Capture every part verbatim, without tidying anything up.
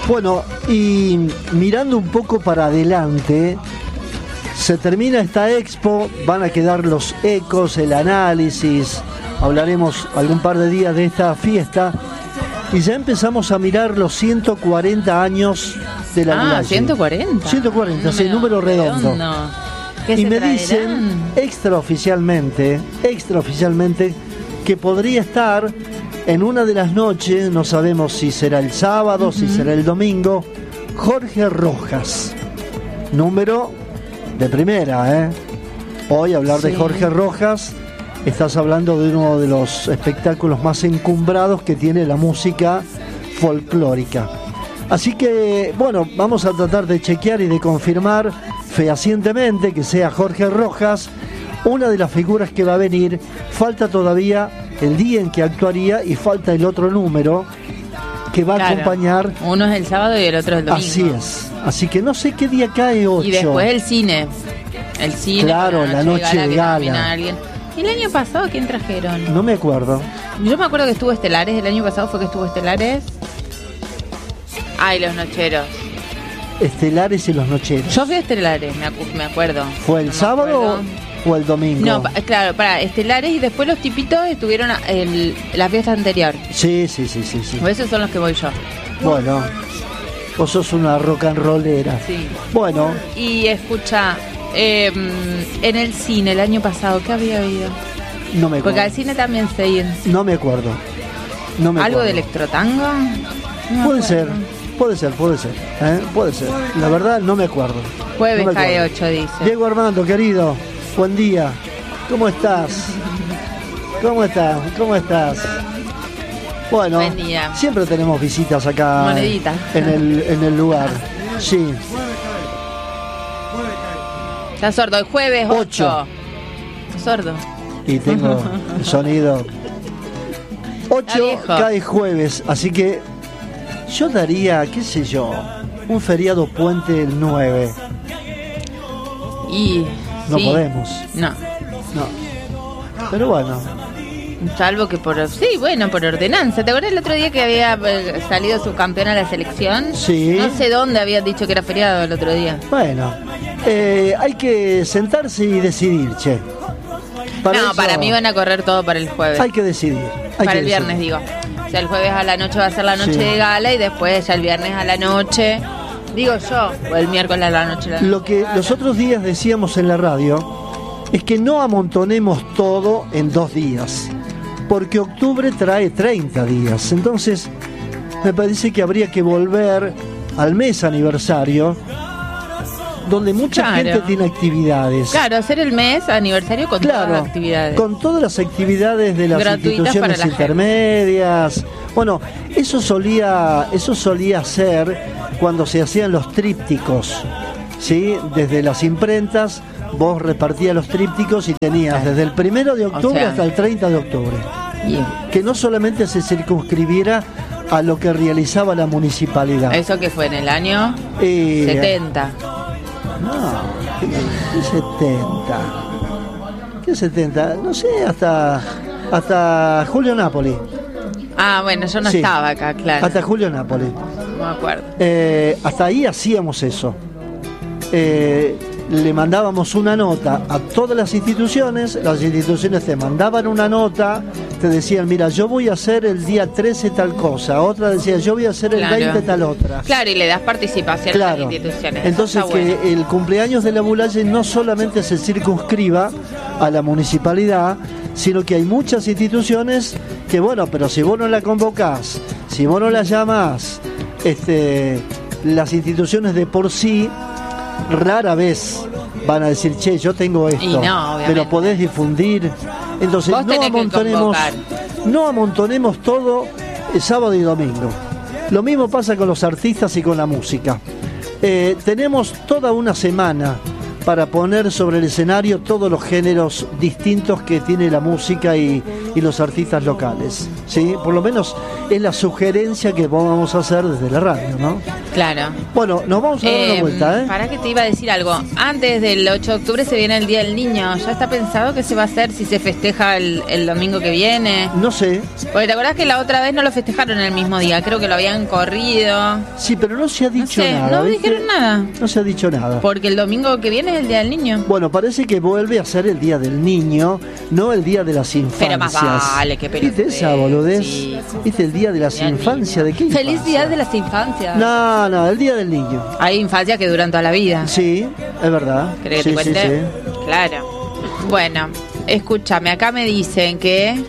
Bueno, y mirando un poco para adelante, se termina esta expo, van a quedar los ecos, el análisis, hablaremos algún par de días de esta fiesta, y ya empezamos a mirar los ciento cuarenta años de la Bulaye. Ah, ciento cuarenta. ciento cuarenta, sí, número redondo. Y me traerán? Dicen extraoficialmente, extraoficialmente, que podría estar en una de las noches, no sabemos si será el sábado, uh-huh. si será el domingo, Jorge Rojas, número de primera, ¿eh? Hoy hablar sí. de Jorge Rojas, estás hablando de uno de los espectáculos más encumbrados que tiene la música folclórica. Así que, bueno, vamos a tratar de chequear y de confirmar fehacientemente que sea Jorge Rojas una de las figuras que va a venir. Falta todavía el día en que actuaría y falta el otro número que va claro. a acompañar. Uno es el sábado y el otro es el domingo. Así es. Así que no sé qué día cae ocho. Y después el cine. El cine. Claro, la noche de gala. De gala. ¿Y el año pasado quién trajeron? No me acuerdo. Yo me acuerdo que estuvo Estelares. El año pasado fue que estuvo Estelares. Ay, los nocheros. Estelares y los nocheros. Yo fui a Estelares, me, acu- me acuerdo. ¿Fue el no sábado o el domingo? No, claro, para Estelares y después los tipitos estuvieron el, la fiesta anterior. Sí, sí, sí, sí, sí. O esos son los que voy yo. Bueno, vos sos una rock and rollera. Sí. Bueno. Y escucha, eh, en el cine el año pasado, ¿qué había habido? No me acuerdo. Porque al cine también se iba. No me acuerdo. No me ¿Algo acuerdo. de electrotango? No puede ser, puede ser, puede ser, ¿eh? puede ser. La verdad no me acuerdo. Jueves no cae ocho, dice. Diego Armando, querido, buen día. ¿Cómo estás? ¿Cómo estás? ¿Cómo estás? Bueno, buen día. Siempre tenemos visitas acá. Monedita. En el, en el lugar. Sí. Está sordo, el jueves ocho. Sordo. Y tengo el sonido. ocho cae jueves, así que yo daría, qué sé yo, un feriado puente el nueve. Y no sí. podemos. No. No. Pero bueno. Salvo que por... Sí, bueno, por ordenanza. ¿Te acuerdas el otro día que había eh, salido subcampeón a la selección? Sí. No sé dónde habían dicho que era feriado el otro día. Bueno, eh, hay que sentarse y decidir, che. Para no, eso, para mí van a correr todo para el jueves. Hay que decidir. Hay para que el viernes, decidir. digo. O sea, el jueves a la noche va a ser la noche sí. de gala y después ya el viernes a la noche, digo yo, o el miércoles a la noche. La Lo que los otros días decíamos en la radio es que no amontonemos todo en dos días, porque octubre trae treinta días. Entonces, me parece que habría que volver al mes aniversario, donde mucha claro. gente tiene actividades. Claro, hacer el mes aniversario con claro, todas las actividades. Con todas las actividades de las gratuitas instituciones intermedias. Gente. Bueno, eso solía, eso solía ser cuando se hacían los trípticos, ¿sí? Desde las imprentas, vos repartías los trípticos y tenías desde el primero de octubre o sea, hasta el treinta de octubre. Yeah. Que no solamente se circunscribiera a lo que realizaba la municipalidad. ¿Eso que fue en el año eh, setenta? No, ¿qué, qué setenta? ¿Qué setenta? No sé, hasta hasta Julio Napoli. Ah, bueno, yo no sí, estaba acá, claro. Hasta Julio Napoli. No me acuerdo. Eh, hasta ahí hacíamos eso. Eh, le mandábamos una nota a todas las instituciones, las instituciones te mandaban una nota, te decían, mira, yo voy a hacer el día trece tal cosa, otra decía, yo voy a hacer el claro. veinte tal otra. Claro, y le das participación claro. a las instituciones. Entonces que bueno. el cumpleaños de la Bulaye no solamente se circunscriba a la municipalidad, sino que hay muchas instituciones que, bueno, pero si vos no la convocás, si vos no la llamás, este, las instituciones de por sí rara vez van a decir, che, yo tengo esto, no, me lo podés difundir. Entonces no amontonemos, no amontonemos todo el sábado y domingo. Lo mismo pasa con los artistas y con la música. Eh, tenemos toda una semana para poner sobre el escenario todos los géneros distintos que tiene la música y, y los artistas locales, ¿sí? Por lo menos es la sugerencia que vamos a hacer desde la radio, ¿no? Claro. Bueno, nos vamos a dar eh, una vuelta, ¿eh? Para que te iba a decir algo. Antes del ocho de octubre se viene el Día del Niño. ¿Ya está pensado qué se va a hacer si se festeja el, el domingo que viene? No sé. Porque te acordás que la otra vez no lo festejaron el mismo día. Creo que lo habían corrido. Sí, pero no se ha dicho no sé, nada. No ¿viste? dijeron nada. No se ha dicho nada. Porque el domingo que viene es el Día del Niño. Bueno, parece que vuelve a ser el Día del Niño, no el Día de las Infancias. Pero más vale, qué pelotudez. ¿Viste esa boludez? Sí. ¿Viste el Día de las Día Infancias? ¿De qué infancia? Feliz Día de las Infancias. No, no, el Día del Niño. Hay infancias que duran toda la vida. Sí, es verdad. ¿Querés sí, que te sí, cuente? sí. Claro. Bueno, escúchame, acá me dicen que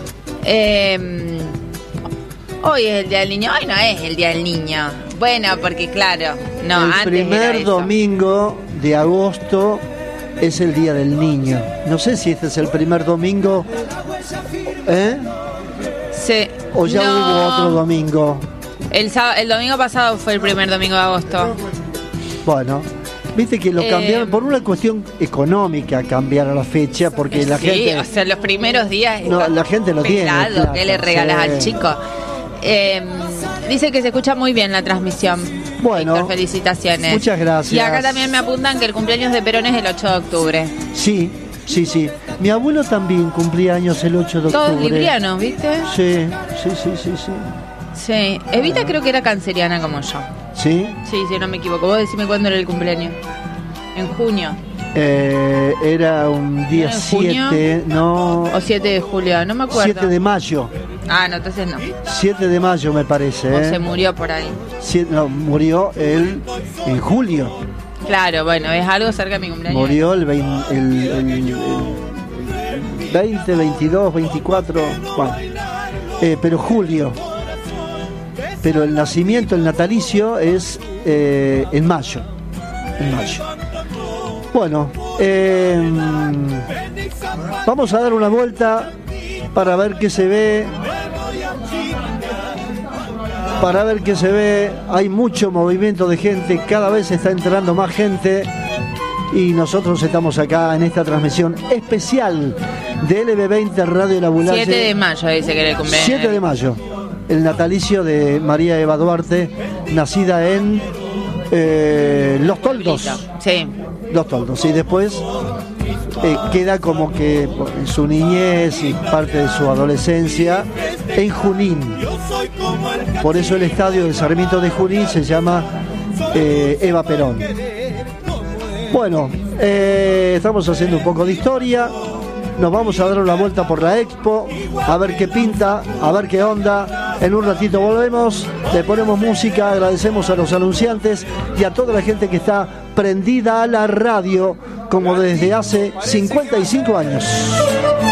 eh, hoy es el Día del Niño. Hoy no es el Día del Niño. Bueno, porque claro, no, el antes primer era eso. domingo de agosto es el Día del Niño. No sé si este es el primer domingo, ¿eh? Sí. O ya No. hubo otro domingo. El, sábado, el domingo pasado fue el primer domingo de agosto. Bueno, viste que lo Eh, cambiaron por una cuestión económica, cambiaron la fecha porque la sí, gente o sea, los primeros días. No, la gente lo tiene, pelado, plata, ¿qué le regalas sí. al chico? Eh, dice que se escucha muy bien la transmisión. Bueno, Víctor, felicitaciones. muchas gracias. Y acá también me apuntan que el cumpleaños de Perón es el ocho de octubre. Sí, sí, sí. Mi abuelo también cumplía años el ocho de octubre. Todos librianos, ¿viste? Sí, sí, sí, sí, sí. Sí. Evita creo que era canceriana como yo. ¿Sí? Sí, sí, no me equivoco. Vos decime cuándo era el cumpleaños. En junio. Eh, era un día ¿Era en junio? siete, no... O siete de julio, no me acuerdo. siete de mayo. Ah, no, entonces no. siete de mayo me parece, O ¿eh? se murió por ahí. Siete- no, murió el, en julio. Claro, bueno, es algo cerca de mi cumpleaños. Murió el, vein- el, el- el veinte, veintidós, veinticuatro, bueno, eh, pero julio. Pero el nacimiento, el natalicio es eh, en mayo. En mayo. Bueno, eh, vamos a dar una vuelta para ver qué se ve. Para ver qué se ve. Hay mucho movimiento de gente, cada vez está entrando más gente. Y nosotros estamos acá en esta transmisión especial de L B veinte Radio La Bulaye. siete de mayo dice que era el cumpleaños. siete de mayo, el natalicio de María Eva Duarte, nacida en eh, Los Toldos. Sí. Los Toldos. Y después eh, queda como que en su niñez y parte de su adolescencia en Junín. Por eso el estadio de Sarmiento de Junín se llama eh, Eva Perón. Bueno, eh, estamos haciendo un poco de historia. Nos vamos a dar una vuelta por la expo, a ver qué pinta, a ver qué onda. En un ratito volvemos, le ponemos música, agradecemos a los anunciantes y a toda la gente que está prendida a la radio como desde hace cincuenta y cinco años.